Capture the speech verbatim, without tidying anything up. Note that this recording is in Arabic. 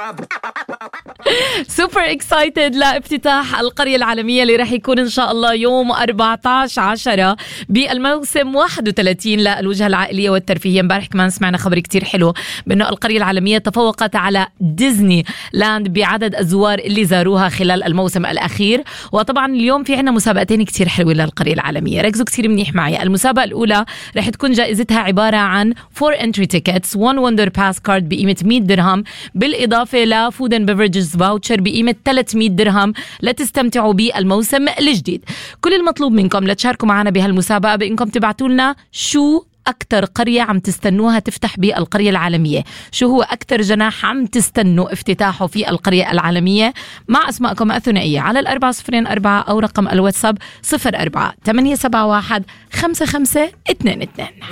سوبر اكسايتد لافتتاح القرية العالمية اللي رح يكون إن شاء الله يوم أربعة عشر عشرة بالموسم واحد وثلاثين للوجهة العائلية والترفيهية. امبارح كمان سمعنا خبر كتير حلو بأنه القرية العالمية تفوقت على ديزني لاند بعدد الزوار اللي زاروها خلال الموسم الأخير. وطبعا اليوم في عنا مسابقتين كتير حلوة للقرية العالمية، ركزوا كتير منيح معي. المسابقة الأولى رح تكون جائزتها عبارة عن four entry tickets one wonder pass card بقيمة مية درهم، بالإضافة ل food and beverages voucher بقيمة ثلاثمية درهم لتستمتعوا بالموسم الجديد. كل المطلوب منكم لتشاركوا معنا بهالمسابقة بإنكم تبعتوا لنا شو أكتر قرية عم تستنوها تفتح بالقرية العالمية، شو هو أكتر جناح عم تستنوا افتتاحه في القرية العالمية، مع أسماءكم الثنائية على الأربعة صفرين أربعة أو رقم الواتساب صفر أربعة ثمانية سبعة واحد خمسة خمسة اثنين اثنين.